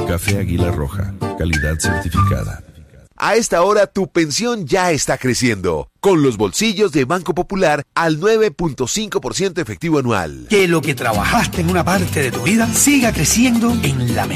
Café Águila Roja, calidad certificada. A esta hora tu pensión ya está creciendo, con los bolsillos de Banco Popular al 9.5% efectivo anual. Que lo que trabajaste en una parte de tu vida siga creciendo en la mejor